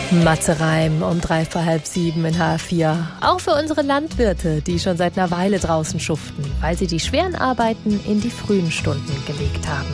Mathe-Reim um 6:45 in H4. Auch für unsere Landwirte, die schon seit einer Weile draußen schuften, weil sie die schweren Arbeiten in die frühen Stunden gelegt haben.